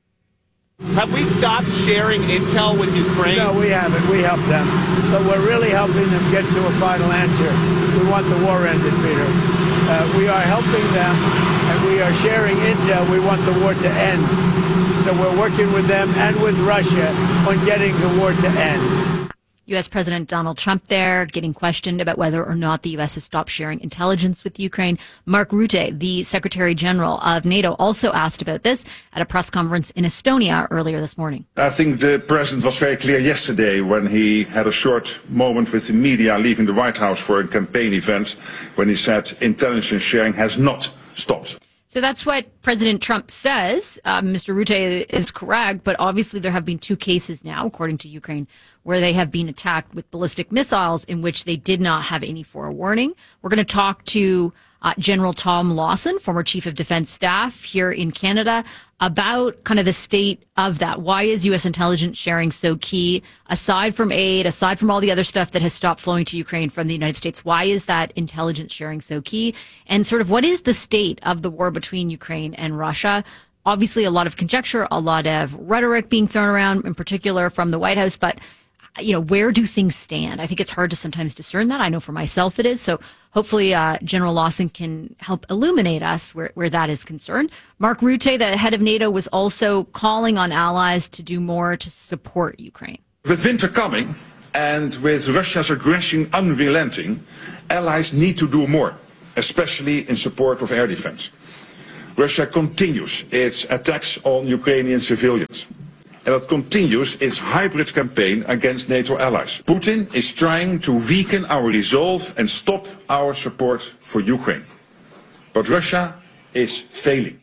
have we stopped sharing intel with Ukraine? No, we haven't. We help them. But we're really helping them get to a final answer. We want the war ended, Peter. Uh, we are helping them, and we are sharing intel. We want the war to end. So we're working with them and with Russia on getting the war to end. U S President Donald Trump there getting questioned about whether or not the U S has stopped sharing intelligence with Ukraine. Mark Rutte, the Secretary General of NATO, also asked about this at a press conference in Estonia earlier this morning. I think the President was very clear yesterday when he had a short moment with the media leaving the White House for a campaign event when he said intelligence sharing has not stopped. So that's what President Trump says. Um, Mister Rutte is correct, but obviously there have been two cases now, according to Ukraine, where they have been attacked with ballistic missiles in which they did not have any forewarning. We're going to talk to uh, General Tom Lawson, former Chief of Defense Staff here in Canada, about kind of the state of that. Why is U S intelligence sharing so key? Aside from aid, aside from all the other stuff that has stopped flowing to Ukraine from the United States, why is that intelligence sharing so key? And sort of what is the state of the war between Ukraine and Russia? Obviously, a lot of conjecture, a lot of rhetoric being thrown around, in particular from the White House, but you know, where do things stand? I think it's hard to sometimes discern that. I know for myself it is. So hopefully uh, General Lawson can help illuminate us where, where that is concerned. Mark Rutte, the head of NATO, was also calling on allies to do more to support Ukraine. With winter coming and with Russia's aggression unrelenting, allies need to do more, especially in support of air defense. Russia continues its attacks on Ukrainian civilians. And it continues its hybrid campaign against NATO allies. Putin is trying to weaken our resolve and stop our support for Ukraine. But Russia is failing.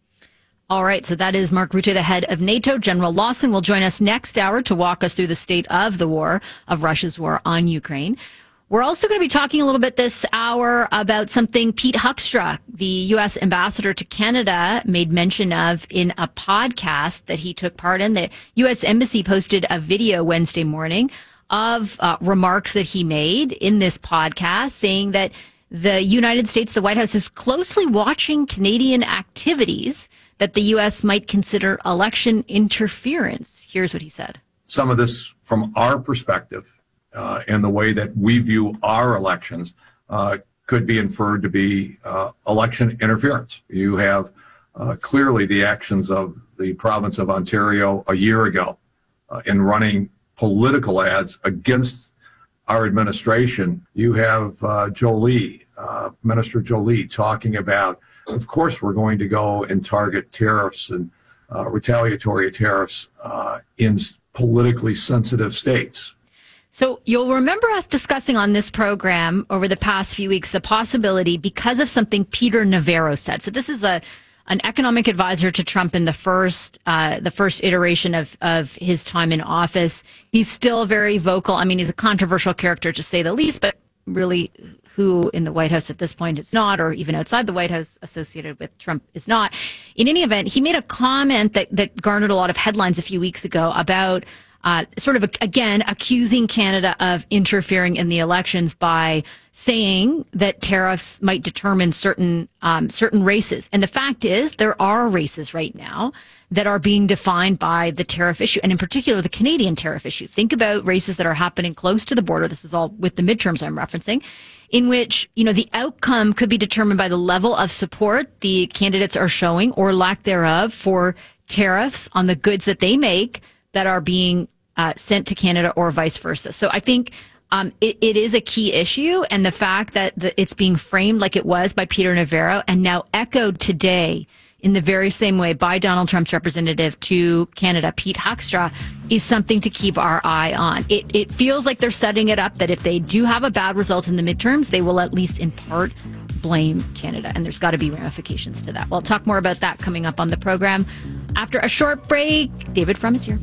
All right, so that is Mark Rutte, the head of NATO. General Lawson will join us next hour to walk us through the state of the war, of Russia's war on Ukraine. We're also going to be talking a little bit this hour about something Pete Huckstra, the U S ambassador to Canada, made mention of in a podcast that he took part in. The U S Embassy posted a video Wednesday morning of uh, remarks that he made in this podcast, saying that the United States, the White House, is closely watching Canadian activities that the U S might consider election interference. Here's what he said. Some of this, from our perspective, Uh, and the way that we view our elections uh, could be inferred to be uh, election interference. You have uh, clearly the actions of the province of Ontario a year ago uh, in running political ads against our administration. You have uh, Jolie, uh, Minister Jolie, talking about, of course, we're going to go and target tariffs and uh, retaliatory tariffs uh, in politically sensitive states. So you'll remember us discussing on this program over the past few weeks the possibility, because of something Peter Navarro said. So this is a an economic advisor to Trump in the first uh, the first iteration of of his time in office. He's still very vocal. I mean, he's a controversial character to say the least, but really, who in the White House at this point is not, or even outside the White House associated with Trump is not. In any event, he made a comment that that garnered a lot of headlines a few weeks ago about Uh, sort of, again, accusing Canada of interfering in the elections by saying that tariffs might determine certain um, certain races. And the fact is, there are races right now that are being defined by the tariff issue, and in particular, the Canadian tariff issue. Think about races that are happening close to the border. This is all with the midterms I'm referencing, in which, you know, the outcome could be determined by the level of support the candidates are showing, or lack thereof, for tariffs on the goods that they make that are being uh, sent to Canada, or vice versa. So I think um, it, it is a key issue, and the fact that the, it's being framed like it was by Peter Navarro and now echoed today in the very same way by Donald Trump's representative to Canada, Pete Huckstra, is something to keep our eye on. It, it feels like they're setting it up that if they do have a bad result in the midterms, they will at least in part blame Canada, and there's got to be ramifications to that. We'll talk more about that coming up on the program after a short break. David Frum is here.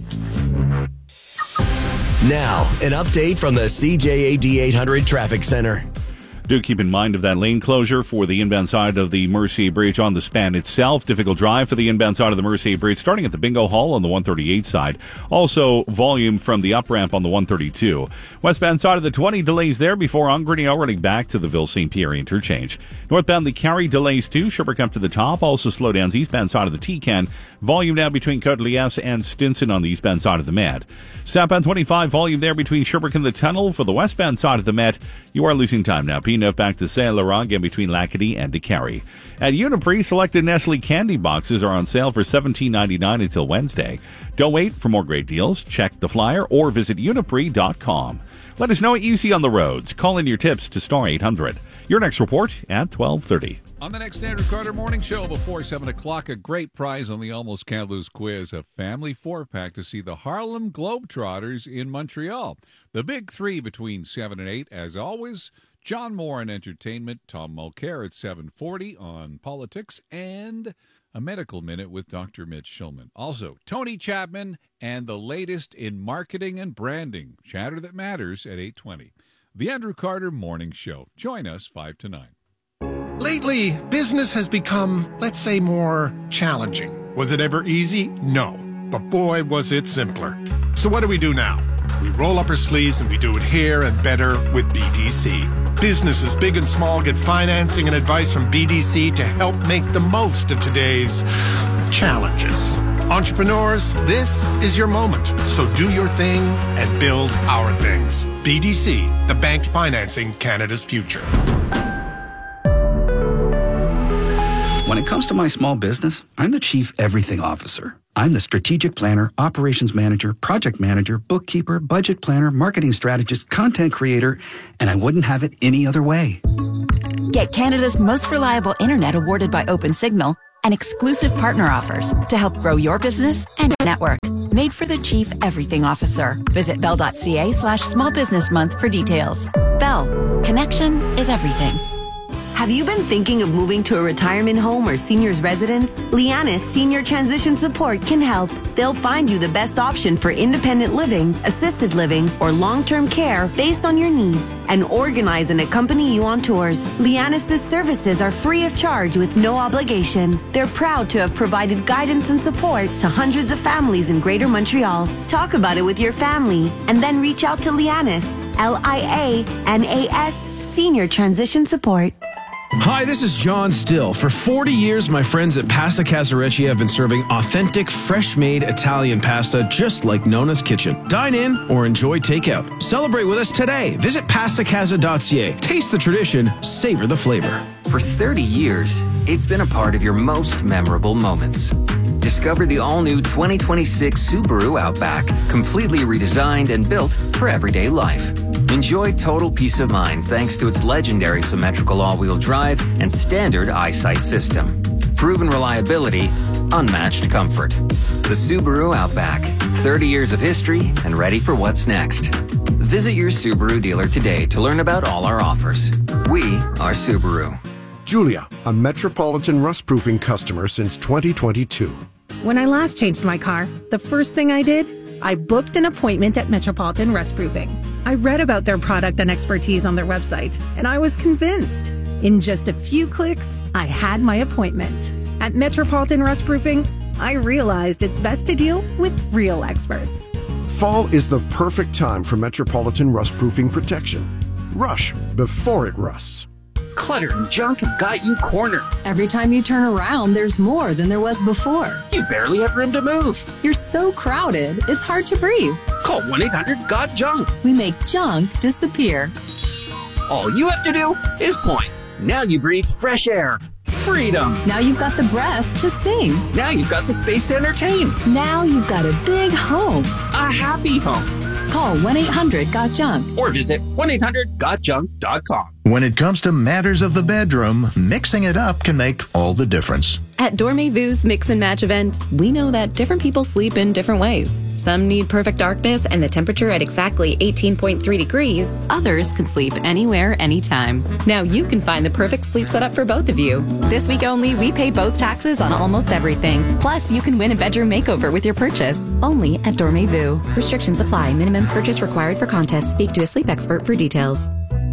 Now, an update from the C J A D eight hundred Traffic Center. Do keep in mind of that lane closure for the inbound side of the Mercier Bridge on the span itself. Difficult drive for the inbound side of the Mercier Bridge, starting at the Bingo Hall on the one thirty-eight side. Also, volume from the up ramp on the one thirty-two. Westbound side of the twenty, delays there before on Grinnell, running back to the Ville Saint Pierre interchange. Northbound the Carry, delays too. Sherbrooke up to the top. Also slowdowns eastbound side of the T-Can. Volume now between Côte-Liesse and Stinson on the eastbound side of the Met. Southbound twenty-five, volume there between Sherbrooke and the Tunnel. For the westbound side of the Met, you are losing time now. P nine back to Saint Laurent, again between Lacadie and DeCarry. At Uniprix, selected Nestle candy boxes are on sale for seventeen ninety-nine until Wednesday. Don't wait for more great deals. Check the flyer or visit uniprix dot com. Let us know what you see on the roads. Call in your tips to star eight hundred. Your next report at twelve thirty. On the next Andrew Carter Morning Show before seven o'clock, a great prize on the Almost Can't Lose quiz, a family four-pack to see the Harlem Globetrotters in Montreal. The big three between seven and eight, as always. John Moore on entertainment, Tom Mulcair at seven forty on politics, and a medical minute with Doctor Mitch Shulman. Also, Tony Chapman and the latest in marketing and branding. Chatter that matters at eight twenty. The Andrew Carter Morning Show. Join us five to nine. Lately, business has become, let's say, more challenging. Was it ever easy? No. But boy, was it simpler. So what do we do now? We roll up our sleeves and we do it here and better with B D C. Businesses big and small get financing and advice from B D C to help make the most of today's challenges. Entrepreneurs, this is your moment. So do your thing and build our things. B D C, the bank financing Canada's future. When it comes to my small business, I'm the Chief Everything Officer. I'm the strategic planner, operations manager, project manager, bookkeeper, budget planner, marketing strategist, content creator, and I wouldn't have it any other way. Get Canada's most reliable internet awarded by OpenSignal and exclusive partner offers to help grow your business and your network. Made for the Chief Everything Officer. Visit bell.ca slash small business month for details. Bell. Connection is everything. Have you been thinking of moving to a retirement home or senior's residence? Lianis Senior Transition Support can help. They'll find you the best option for independent living, assisted living, or long-term care based on your needs and organize and accompany you on tours. Lianis' services are free of charge with no obligation. They're proud to have provided guidance and support to hundreds of families in Greater Montreal. Talk about it with your family and then reach out to Lianis, L I A N A S, Senior Transition Support. Hi, this is John Still. For forty years, my friends at Pasta Casarecci have been serving authentic, fresh-made Italian pasta just like Nona's Kitchen. Dine in or enjoy takeout. Celebrate with us today. Visit pasta casa dot c a. Taste the tradition, savor the flavor. For thirty years, it's been a part of your most memorable moments. Discover the all-new twenty twenty-six Subaru Outback, completely redesigned and built for everyday life. Enjoy total peace of mind thanks to its legendary symmetrical all-wheel drive and standard eyesight system. Proven reliability, unmatched comfort. The Subaru Outback, thirty years of history and ready for what's next. Visit your Subaru dealer today to learn about all our offers. We are Subaru. Julia, a Metropolitan rust-proofing customer since twenty twenty-two. When I last changed my car, the first thing I did, I booked an appointment at Metropolitan Rust Proofing. I read about their product and expertise on their website, and I was convinced. In just a few clicks, I had my appointment. At Metropolitan Rust Proofing, I realized it's best to deal with real experts. Fall is the perfect time for Metropolitan rust-proofing protection. Rush before it rusts. Clutter and junk have got you cornered. Every time you turn around, there's more than there was before. You barely have room to move. You're so crowded, it's hard to breathe. Call one eight hundred got junk. We make junk disappear. All you have to do is point. Now you breathe fresh air. Freedom. Now you've got the breath to sing. Now you've got the space to entertain. Now you've got a big home. A happy home. Call one eight hundred got junk. Or visit one eight hundred got junk dot com. When it comes to matters of the bedroom, mixing it up can make all the difference. At Dormez-Vu's Mix and Match event, we know that different people sleep in different ways. Some need perfect darkness and the temperature at exactly eighteen point three degrees. Others can sleep anywhere, anytime. Now you can find the perfect sleep setup for both of you. This week only, we pay both taxes on almost everything. Plus, you can win a bedroom makeover with your purchase. Only at Dormez-Vu. Restrictions apply. Minimum purchase required for contest. Speak to a sleep expert for details.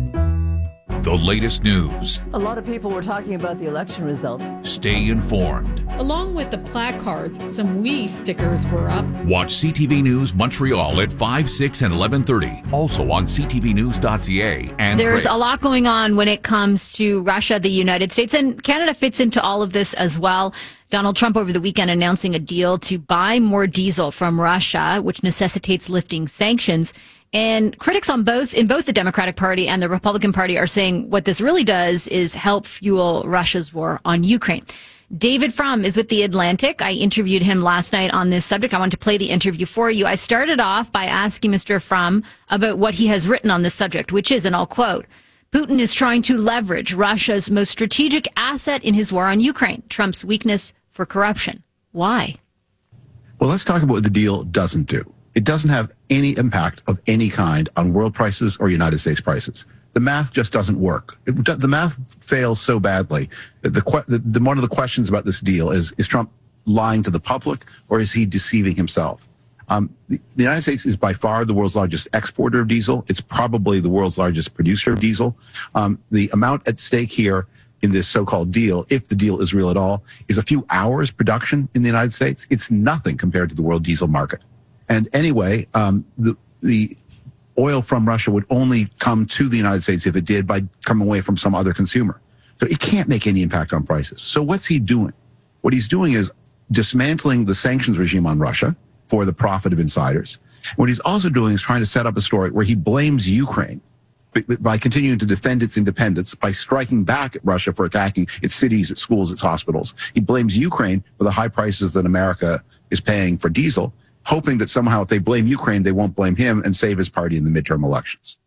The latest news. A lot of people were talking about the election results. Stay informed. Along with the placards, some We stickers were up. Watch C T V News Montreal at five, six, and eleven thirty. Also on c t v news dot c a. And there's Crave. a lot going on when it comes to Russia, the United States, and Canada fits into all of this as well. Donald Trump over the weekend announcing a deal to buy more diesel from Russia, which necessitates lifting sanctions. And critics on both, in both the Democratic Party and the Republican Party are saying what this really does is help fuel Russia's war on Ukraine. David Frum is with The Atlantic. I interviewed him last night on this subject. I want to play the interview for you. I started off by asking Mister Frum about what he has written on this subject, which is, and I'll quote, Putin is trying to leverage Russia's most strategic asset in his war on Ukraine, Trump's weakness for corruption. Why? Well, let's talk about what the deal doesn't do. It doesn't have any impact of any kind on world prices or United States prices. The math just doesn't work. It, the math fails so badly that the, the, the one of the questions about this deal is, is Trump lying to the public or is he deceiving himself? Um, the, the United States is by far the world's largest exporter of diesel. It's probably the world's largest producer of diesel. Um, the amount at stake here in this so-called deal, if the deal is real at all, is a few hours production in the United States. It's nothing compared to the world diesel market. And anyway, um, the, the oil from Russia would only come to the United States if it did by coming away from some other consumer. So it can't make any impact on prices. So what's he doing? What he's doing is dismantling the sanctions regime on Russia for the profit of insiders. What he's also doing is trying to set up a story where he blames Ukraine by continuing to defend its independence, by striking back at Russia for attacking its cities, its schools, its hospitals. He blames Ukraine for the high prices that America is paying for diesel, hoping that somehow if they blame Ukraine, they won't blame him and save his party in the midterm elections.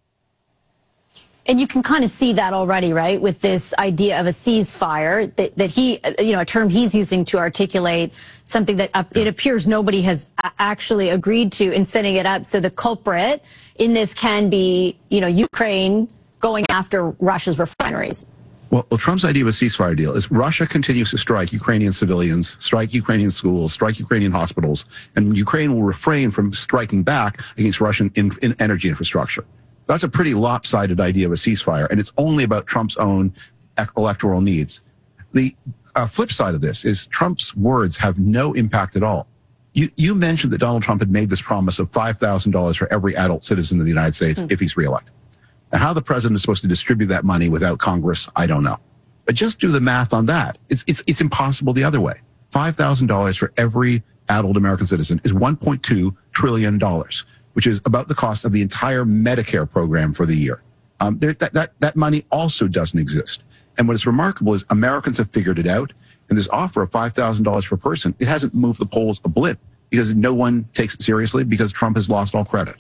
And you can kind of see that already, right, with this idea of a ceasefire that, that he, you know, a term he's using to articulate something that uh, it appears nobody has actually agreed to in setting it up. So the culprit in this can be, you know, Ukraine going after Russia's refineries. Well, well, Trump's idea of a ceasefire deal is Russia continues to strike Ukrainian civilians, strike Ukrainian schools, strike Ukrainian hospitals, and Ukraine will refrain from striking back against Russian in, in energy infrastructure. That's a pretty lopsided idea of a ceasefire, and it's only about Trump's own electoral needs. The uh, flip side of this is Trump's words have no impact at all. You, you mentioned that Donald Trump had made this promise of five thousand dollars for every adult citizen of the United States mm. if he's reelected. Now, how the president is supposed to distribute that money without Congress, I don't know. But just do the math on that. It's, it's, it's impossible the other way. five thousand dollars for every adult American citizen is one point two trillion dollars, which is about the cost of the entire Medicare program for the year. Um, there, that, that, that money also doesn't exist. And what is remarkable is Americans have figured it out. And this offer of five thousand dollars per person, it hasn't moved the polls a blip because no one takes it seriously because Trump has lost all credit.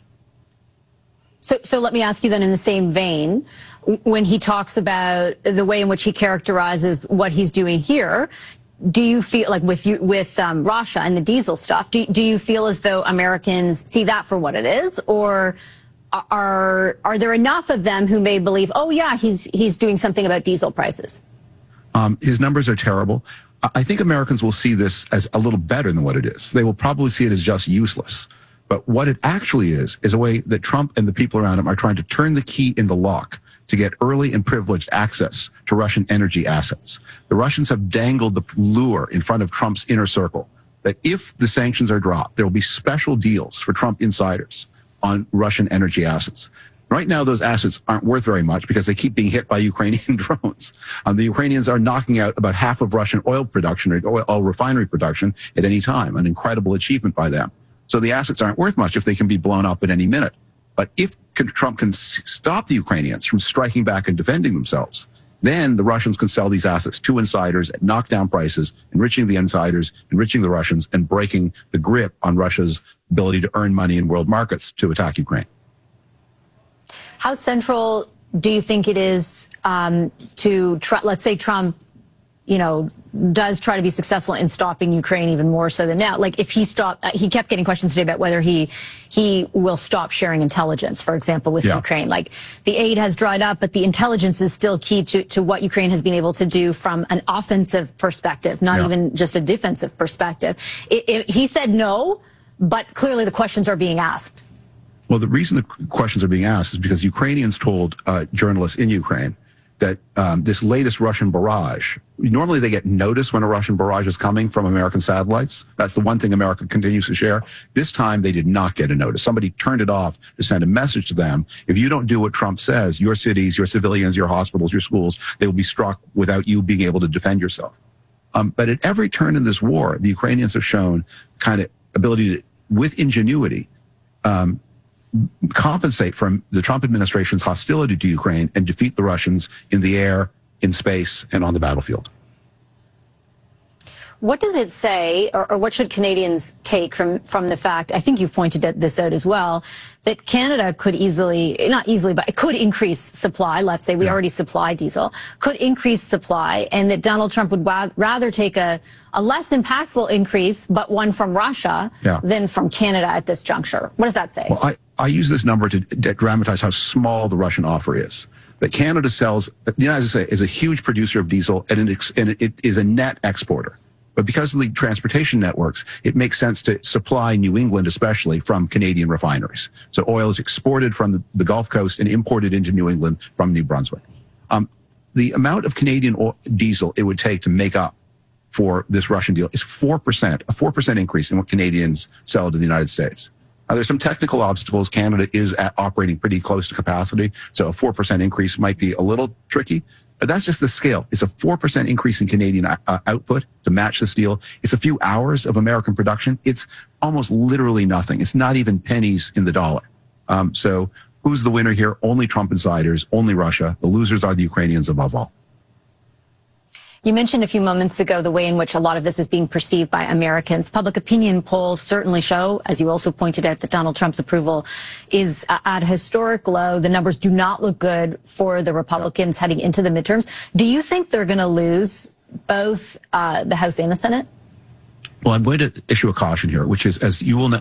So, so let me ask you then in the same vein, when he talks about the way in which he characterizes what he's doing here, do you feel like with you, with um, Russia and the diesel stuff, do, do you feel as though Americans see that for what it is, or are are there enough of them who may believe, oh yeah, he's he's doing something about diesel prices? Um, his numbers are terrible. I think Americans will see this as a little better than what it is. They will probably see it as just useless. But what it actually is, is a way that Trump and the people around him are trying to turn the key in the lock to get early and privileged access to Russian energy assets. The Russians have dangled the lure in front of Trump's inner circle that if the sanctions are dropped, there will be special deals for Trump insiders on Russian energy assets. Right now, those assets aren't worth very much because they keep being hit by Ukrainian drones. Um, the Ukrainians are knocking out about half of Russian oil production or oil, oil refinery production at any time, an incredible achievement by them. So the assets aren't worth much if they can be blown up at any minute. But if Trump can stop the Ukrainians from striking back and defending themselves, then the Russians can sell these assets to insiders at knockdown prices, enriching the insiders, enriching the Russians, and breaking the grip on Russia's ability to earn money in world markets to attack Ukraine. How central do you think it is um, to, try, let's say Trump, you know, does try to be successful in stopping Ukraine even more so than now? Like if he stopped, uh, he kept getting questions today about whether he he will stop sharing intelligence, for example, with yeah. Ukraine. Like the aid has dried up, but the intelligence is still key to, to what Ukraine has been able to do from an offensive perspective, not yeah. even just a defensive perspective. It, it, he said no, but clearly the questions are being asked. Well, the reason the questions are being asked is because Ukrainians told uh, journalists in Ukraine that um, this latest Russian barrage, normally they get notice when a Russian barrage is coming from American satellites. That's the one thing America continues to share. This time they did not get a notice. Somebody turned it off to send a message to them. If you don't do what Trump says, your cities, your civilians, your hospitals, your schools, they will be struck without you being able to defend yourself. Um, but at every turn in this war, the Ukrainians have shown kind of ability to, with ingenuity, um, compensate from the Trump administration's hostility to Ukraine and defeat the Russians in the air, in space, and on the battlefield. What does it say, or, or what should Canadians take from, from the fact, I think you've pointed this out as well, that Canada could easily, not easily, but it could increase supply, let's say we yeah. already supply diesel, could increase supply, and that Donald Trump would wa- rather take a, a less impactful increase, but one from Russia, yeah. than from Canada at this juncture? What does that say? Well, I, I use this number to, to dramatize how small the Russian offer is. That Canada sells, the United States is a huge producer of diesel, and it, and it is a net exporter. But because of the transportation networks, it makes sense to supply New England, especially from Canadian refineries. So oil is exported from the, the Gulf Coast and imported into New England from New Brunswick. Um, the amount of Canadian oil, diesel it would take to make up for this Russian deal is four percent, a four percent increase in what Canadians sell to the United States. Now, there's some technical obstacles. Canada is at operating pretty close to capacity, so a four percent increase might be a little tricky. But that's just the scale. It's a four percent increase in Canadian uh, output to match this deal. It's a few hours of American production. It's almost literally nothing. It's not even pennies in the dollar. Um, so who's the winner here? Only Trump insiders, only Russia. The losers are the Ukrainians above all. You mentioned a few moments ago the way in which a lot of this is being perceived by Americans. Public opinion polls certainly show, as you also pointed out, that Donald Trump's approval is at a historic low. The numbers do not look good for the Republicans heading into the midterms. Do you think they're going to lose both uh, the House and the Senate? Well, I'm going to issue a caution here, which is, as you will know,